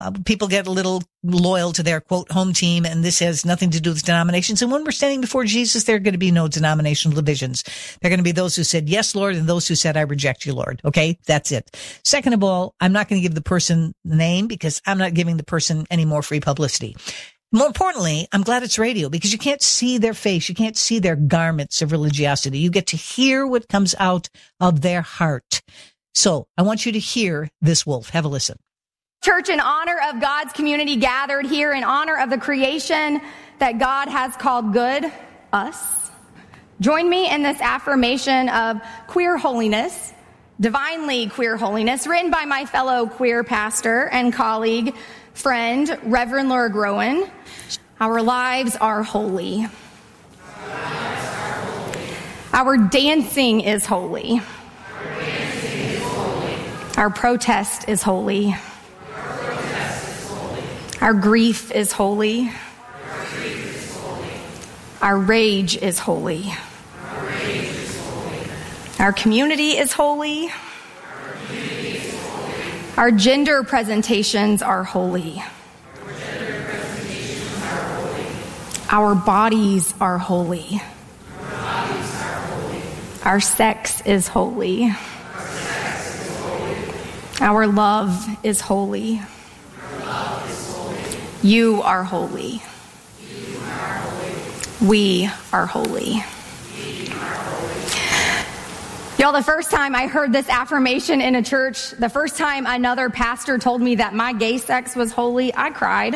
people get a little loyal to their, quote, home team, and this has nothing to do with denominations. And when we're standing before Jesus, there are going to be no denominational divisions. There are going to be those who said, yes, Lord, and those who said, I reject you, Lord. Okay, that's it. Second of all, I'm not going to give the person the name because I'm not giving the person any more free publicity. More importantly, I'm glad it's radio because you can't see their face. You can't see their garments of religiosity. You get to hear what comes out of their heart. So I want you to hear this wolf. Have a listen. Church, in honor of God's community gathered here, in honor of the creation that God has called good, us, join me in this affirmation of queer holiness, divinely queer holiness, written by my fellow queer pastor and colleague, friend, Reverend Laura Groen. Our lives are holy. Our dancing is holy. Our protest is holy. Our grief is holy. Our rage is holy. Our community is holy. Our gender presentations are holy. Our bodies are holy. Our sex is holy. Our love is holy. You are holy. We are holy. Y'all, the first time I heard this affirmation in a church, the first time another pastor told me that my gay sex was holy, I cried.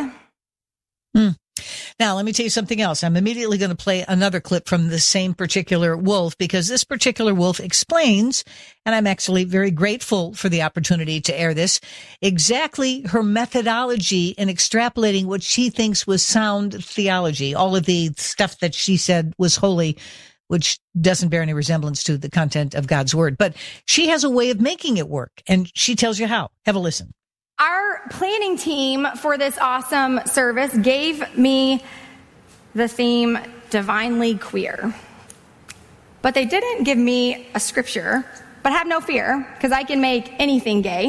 Now, let me tell you something else. I'm immediately going to play another clip from the same particular wolf because this particular wolf explains, and I'm actually very grateful for the opportunity to air this, exactly her methodology in extrapolating what she thinks was sound theology, all of the stuff that she said was holy, which doesn't bear any resemblance to the content of God's word. But she has a way of making it work, and she tells you how. Have a listen. Our planning team for this awesome service gave me the theme Divinely Queer. But they didn't give me a scripture, but have no fear, because I can make anything gay.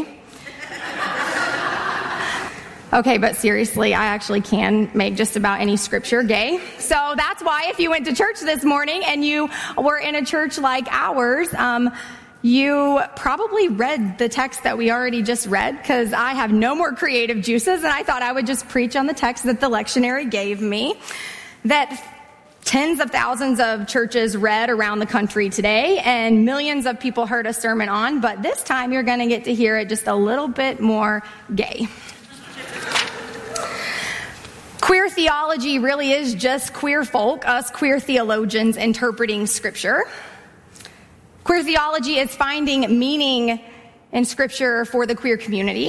Okay, but seriously, I actually can make just about any scripture gay. So that's why if you went to church this morning and you were in a church like ours, you probably read the text that we already just read, because I have no more creative juices, and I thought I would just preach on the text that the lectionary gave me, that tens of thousands of churches read around the country today, and millions of people heard a sermon on, but this time you're going to get to hear it just a little bit more gay. Queer theology really is just queer folk, us queer theologians interpreting scripture. Queer theology is finding meaning in scripture for the queer community.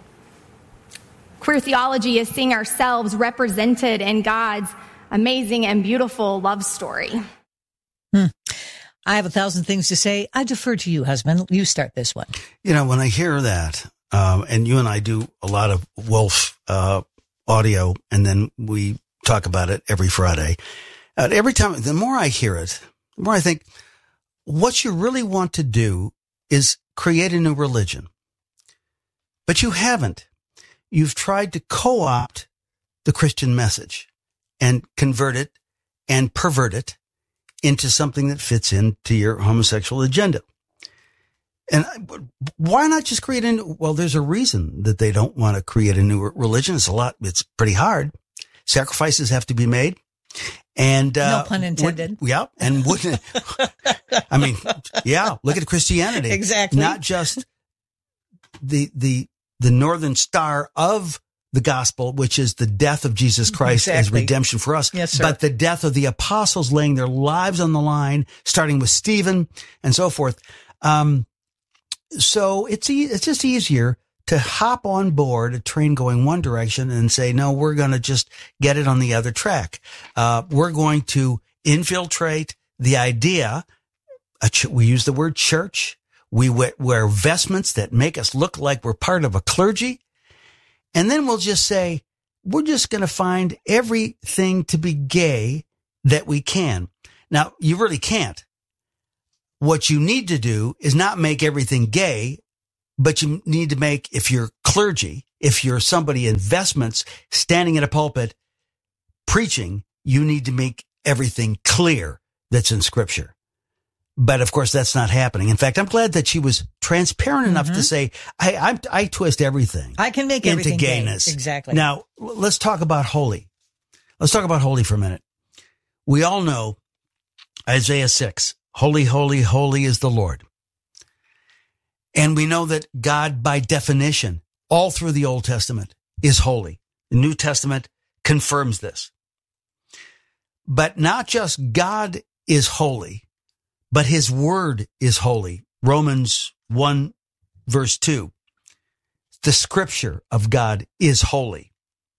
Queer theology is seeing ourselves represented in God's amazing and beautiful love story. I have 1,000 things to say. I defer to you, husband. You start this one. You know, when I hear that, and you and I do a lot of Wolf audio, and then we talk about it every Friday. Every time, the more I hear it, the more I think, what you really want to do is create a new religion. But you haven't. You've tried to co-opt the Christian message and convert it and pervert it into something that fits into your homosexual agenda. And why not just create a new, well, there's a reason that they don't want to create a new religion. It's pretty hard. Sacrifices have to be made. And, no pun intended. And wouldn't, I mean, yeah, look at Christianity. Exactly. Not just the northern star of the gospel, which is the death of Jesus Christ as redemption for us. Yes, sir. But the death of the apostles laying their lives on the line, starting with Stephen and so forth. So it's just easier to hop on board a train going one direction and say, no, we're going to just get it on the other track. We're going to infiltrate the idea. We use the word church. We wear vestments that make us look like we're part of a clergy. And then we'll just say, we're just going to find everything to be gay that we can. Now, you really can't. What you need to do is not make everything gay. but you need to make, if you're clergy, if you're somebody investments, standing in a pulpit, preaching, you need to make everything clear that's in Scripture. But of course, that's not happening. In fact, I'm glad that she was transparent enough to say, I twist everything. I can make into everything gayness. Gay. Exactly. Now, let's talk about holy. Let's talk about holy for a minute. We all know Isaiah 6, holy, holy, holy is the Lord. And we know that God, by definition, all through the Old Testament, is holy. The New Testament confirms this. But not just God is holy, but his word is holy. Romans 1 verse 2. The scripture of God is holy.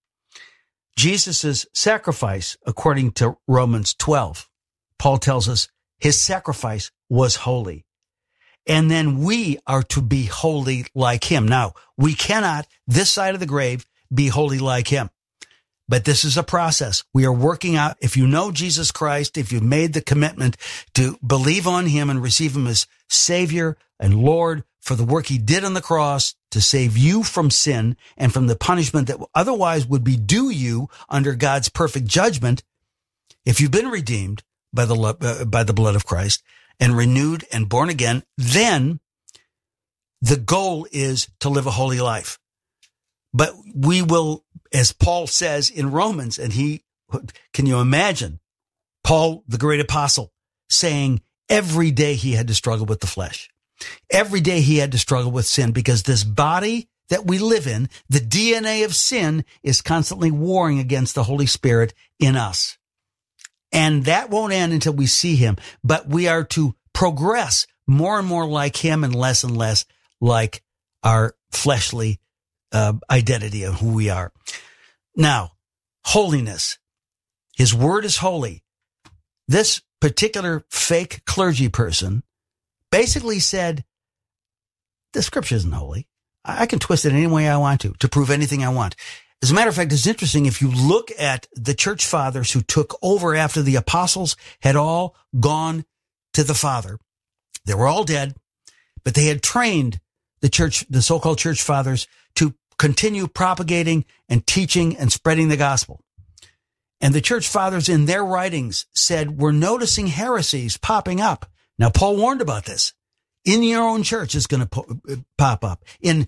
Jesus' sacrifice, according to Romans 12, Paul tells us his sacrifice was holy. And then we are to be holy like him. Now, we cannot, this side of the grave, be holy like him. But this is a process. We are working out. If you know Jesus Christ, if you've made the commitment to believe on him and receive him as Savior and Lord for the work he did on the cross to save you from sin and from the punishment that otherwise would be due you under God's perfect judgment, if you've been redeemed by the blood of Christ and renewed and born again, then the goal is to live a holy life. But we will, as Paul says in Romans, and can you imagine Paul, the great apostle, saying every day he had to struggle with the flesh. Every day he had to struggle with sin because this body that we live in, the DNA of sin, is constantly warring against the Holy Spirit in us. And that won't end until we see him. But we are to progress more and more like him and less like our fleshly identity of who we are. Now, holiness. His word is holy. This particular fake clergy person basically said, the scripture isn't holy. I can twist it any way I want to prove anything I want. As a matter of fact, it's interesting. If you look at the church fathers who took over after the apostles had all gone to the Father, they were all dead, but they had trained the so-called church fathers to continue propagating and teaching and spreading the gospel. And the church fathers in their writings said, we're noticing heresies popping up. Now, Paul warned about this. In your own church, it's going to pop up. In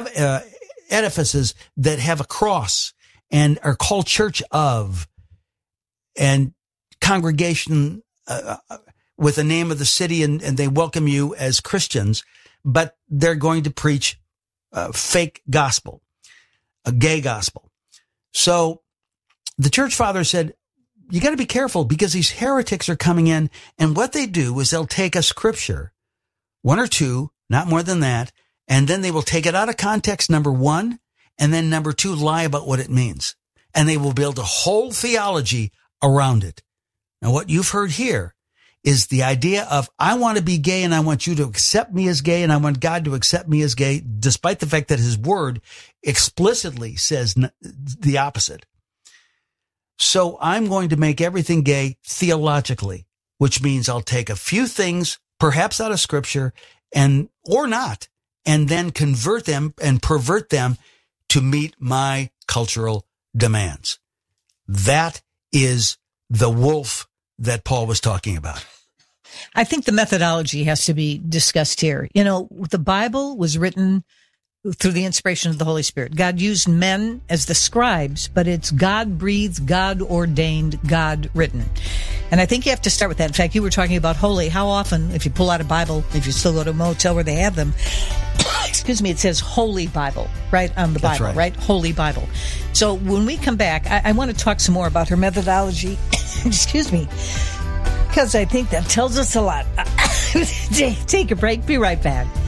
edifices that have a cross and are called church of and congregation with the name of the city, and they welcome you as Christians, but they're going to preach fake gospel, a gay gospel. So the church father said, you got to be careful because these heretics are coming in, and what they do is they'll take a scripture, one or two, not more than that, and then they will take it out of context, number one, and then number two, lie about what it means. And they will build a whole theology around it. Now, what you've heard here is the idea of, I want to be gay and I want you to accept me as gay and I want God to accept me as gay, despite the fact that his word explicitly says the opposite. So I'm going to make everything gay theologically, which means I'll take a few things, perhaps out of scripture or not, and then convert them and pervert them to meet my cultural demands. That is the wolf that Paul was talking about. I think the methodology has to be discussed here. You know, the Bible was written through the inspiration of the Holy Spirit. God used men as the scribes, but it's God-breathed, God-ordained, God-written. And I think you have to start with that. In fact, you were talking about holy. How often, if you pull out a Bible, if you still go to a motel where they have them, excuse me, it says Holy Bible, right, on the That's Bible, right? Holy Bible. So when we come back, I want to talk some more about her methodology, excuse me, because I think that tells us a lot. Take a break. Be right back.